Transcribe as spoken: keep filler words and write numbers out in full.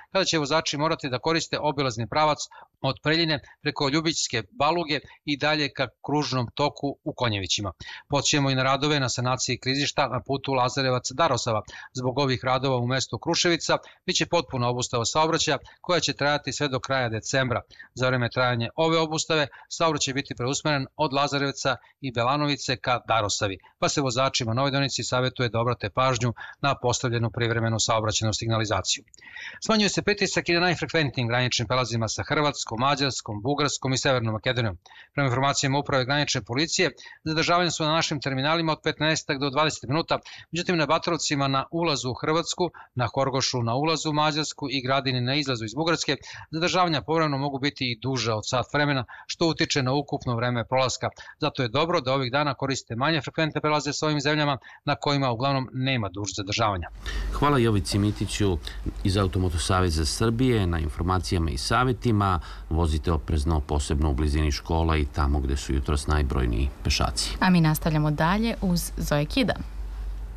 kada će vozači morati da koriste obilazni pravac od Preljine preko Ljubićske Baluge i dalje ka kružnom toku u Konjevićima. Podsjećamo i na radove na sanaciji klizišta na putu Lazarevac-Darosava. Zbog ovih radova u mestu Kruševica biće potpuna obustava saobraćaja koja će trajati sve do kraja decembra. Za vreme trajanja ove obustave saobraćaj biti preusmeren od Lazarevca i Belanovice ka Darosavi, pa se vozačima na ovoj deonici savjetuje da obrate pažnju na postavljenu privremenu saobraćajnu signalizaciju. Smanjuje se pritisak i na najfrekventnijim graničnim prelazima sa Hrvatskom, Mađarskom, Bugarskom i Severnom Makedonijom. Prema informacijama Uprave granične policije, zadržavanje su na našim terminalima od petnaest do dvadeset minuta, međutim na Batorovcima na ulazu u Hrvatsku, na Horgošu na ulazu u Mađarsku i Gradini na izlazu iz Bugarske, zadržavanja povremeno mogu biti i duže od sat vremena, što utiče na ukupno vreme prolaska. Zato je dobro da ovih dana koriste manje frekventne prelaze sa ovim zemljama na kojima uglavnom nema duž zadržavanja. Hvala Jovici Mitiću iz Automoto saveza Srbije na informacijama i savjetima. Vozite oprezno, posebno u blizini škola i tamo gde su jutros najbrojniji pešaci. A mi nastavljamo dalje uz Zoe Kida.